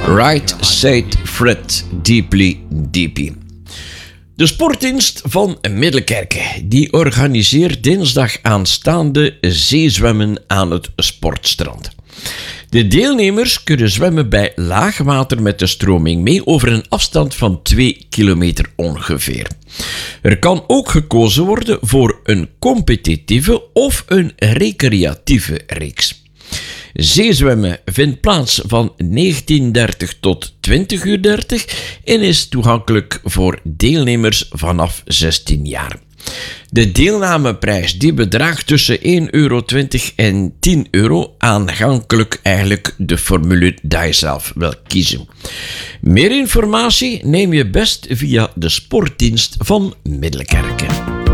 Right Said Fred Deeply Deepy. De sportdienst van Middelkerke die organiseert dinsdag aanstaande zeezwemmen aan het sportstrand. De deelnemers kunnen zwemmen bij laag water met de stroming mee over een afstand van 2 kilometer ongeveer. Er kan ook gekozen worden voor een competitieve of een recreatieve reeks. Zeezwemmen vindt plaats van 19:30 tot 20:30 en is toegankelijk voor deelnemers vanaf 16 jaar. De deelnameprijs die bedraagt tussen €1,20 en €10, aangankelijk eigenlijk de formule die je zelf wil kiezen. Meer informatie neem je best via de sportdienst van Middelkerke.